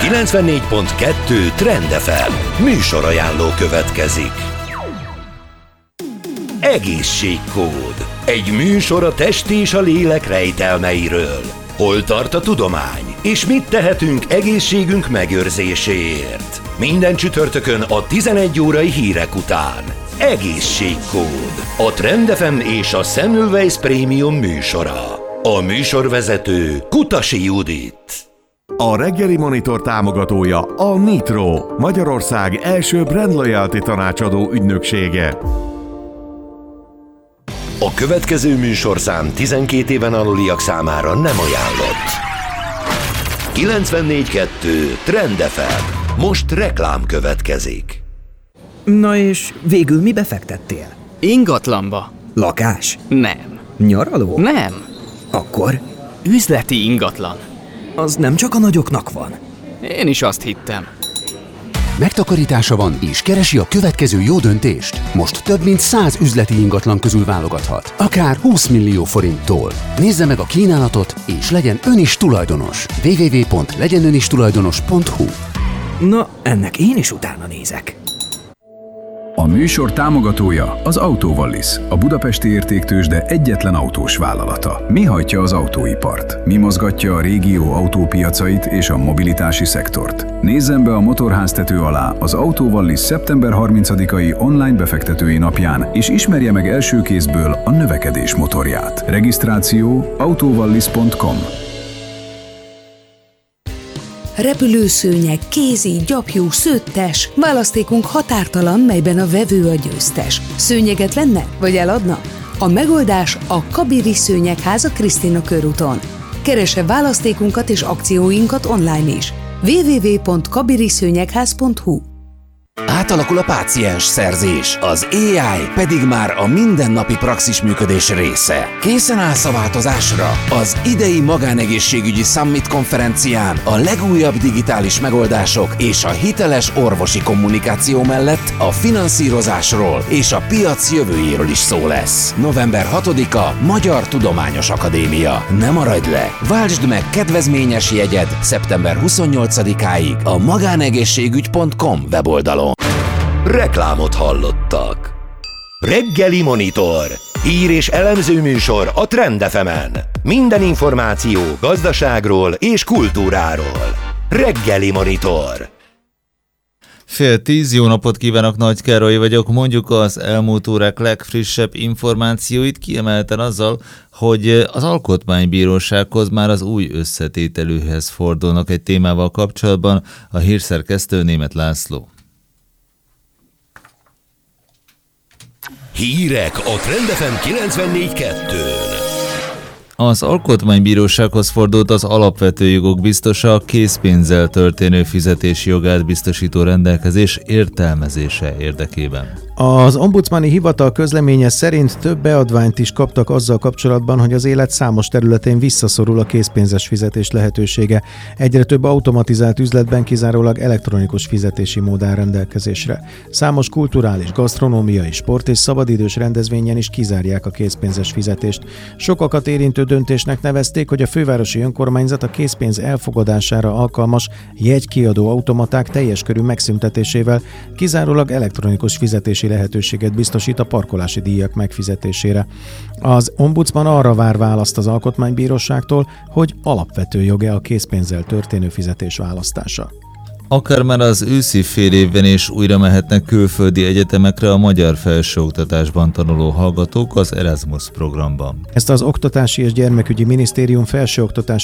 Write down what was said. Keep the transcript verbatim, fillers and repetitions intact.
kilencvennégy pont kettő Trend ef em műsorajánló következik. Egészségkód. Egy műsor a test és a lélek rejtelmeiről. Hol tart a tudomány? És mit tehetünk egészségünk megőrzéséért? Minden csütörtökön a tizenegy órai hírek után. Egészségkód. A Trend ef em és a Semmelweis Premium műsora. A műsorvezető Kutasi Judit. A reggeli monitor támogatója a Nitro, Magyarország első brand loyalty tanácsadó ügynöksége. A következő műsorszám tizenkét éven aluliak számára nem ajánlott. kilencvennégy kettő Trend ef em. Most reklám következik. Na és végül mibe fektettél? Ingatlanba. Lakás? Nem. Nyaraló? Nem. Akkor? Üzleti ingatlan. Az nem csak a nagyoknak van. Én is azt hittem. Megtakarítása van és keresi a következő jó döntést? Most több mint száz üzleti ingatlan közül válogathat. Akár húsz millió forinttól. Nézze meg a kínálatot és legyen ön is tulajdonos. double-u double-u double-u pont legyen ön is tulajdonos pont hu. Na, ennek én is utána nézek. A műsor támogatója az Autovallis, a budapesti értéktőzsde egyetlen autós vállalata. Mi hajtja az autóipart? Mi mozgatja a régió autópiacait és a mobilitási szektort? Nézzen be a motorháztető alá az Autovallis szeptember harmincadikai online befektetői napján, és ismerje meg első kézből a növekedés motorját. Regisztráció autovallis pont com. Repülőszőnyeg, kézi, gyapjú, szőttes, választékunk határtalan, melyben a vevő a győztes. Szőnyeget venne, vagy eladna? A megoldás a Kabiri Szőnyegház a Krisztina körúton. Keresse választékunkat és akcióinkat online is. double-u double-u double-u pont kabiri szőnyegház pont hu. Átalakul a páciens szerzés, az á i pedig már a mindennapi praxis működés része. Készen állsz a változásra? Az idei magánegészségügyi Summit konferencián a legújabb digitális megoldások és a hiteles orvosi kommunikáció mellett a finanszírozásról és a piac jövőjéről is szó lesz. november hatodika Magyar Tudományos Akadémia. Ne maradj le! Váltsd meg kedvezményes jegyed szeptember huszonnyolcadikáig a magánegészségügy pont com weboldalon. Reklámot hallottak. Reggeli monitor. Hír és elemző műsor a Trend ef emen. Minden információ gazdaságról és kultúráról. Reggeli monitor. Fél tíz, jó napot kívánok, Nagy Károly vagyok. Mondjuk az elmúlt órák legfrissebb információit kiemelten azzal, hogy az Alkotmánybírósághoz már az új összetételűhez fordulnak egy témával kapcsolatban. A hírszerkesztő Németh László. Hírek a Trend ef em kilencvennégy kettőn. Az Alkotmánybírósághoz fordult az alapvető jogok biztosa a készpénzzel történő fizetési jogát biztosító rendelkezés értelmezése érdekében. Az ombudsmani hivatal közleménye szerint több beadványt is kaptak azzal kapcsolatban, hogy az élet számos területén visszaszorul a készpénzes fizetés lehetősége. Egyre több automatizált üzletben kizárólag elektronikus fizetési mód áll rendelkezésre. Számos kulturális, gasztronómiai, sport és szabadidős rendezvényen is kizárják a készpénzes fizetést. Sokakat érintő döntésnek nevezték, hogy a fővárosi önkormányzat a készpénz elfogadására alkalmas jegykiadó automaták teljes körű megszüntetésével kizárólag elektronikus fizetési lehetőséget biztosít a parkolási díjak megfizetésére. Az ombudsman arra vár választ az Alkotmánybíróságtól, hogy alapvető joga a készpénzzel történő fizetés választása. Akár már az őszi fél évben is újra mehetnek külföldi egyetemekre a magyar felsőoktatásban tanuló hallgatók az Erasmus programban. Ezt az Oktatási és Gyermekügyi Minisztérium felsőoktatási